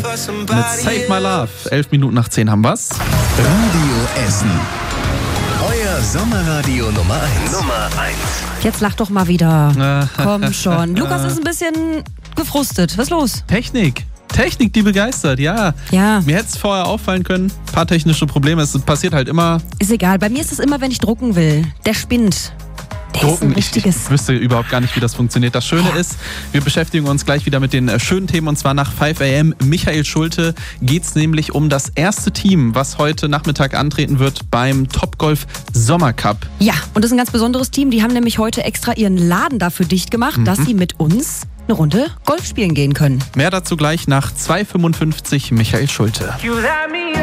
Mit Save My Love. 11 Minuten nach 10 haben wir's. Radio Essen. Euer Sommerradio Nummer 1. Jetzt lach doch mal wieder. Komm schon. Lukas ist ein bisschen gefrustet. Was ist los? Technik, die begeistert, ja. Ja. Mir hätte es vorher auffallen können. Ein paar technische Probleme. Es passiert halt immer. Ist egal. Bei mir ist es immer, wenn ich drucken will. Der spinnt. Der ist ein richtiges... Ich wüsste überhaupt gar nicht, wie das funktioniert. Das Schöne ist, wir beschäftigen uns gleich wieder mit den schönen Themen, und zwar nach 5 AM. Michael Schulte geht es nämlich um das erste Team, was heute Nachmittag antreten wird beim Topgolf Sommercup. Ja, und das ist ein ganz besonderes Team. Die haben nämlich heute extra ihren Laden dafür dicht gemacht, dass sie mit uns eine Runde Golf spielen gehen können. Mehr dazu gleich nach 2:55 Michael Schulte.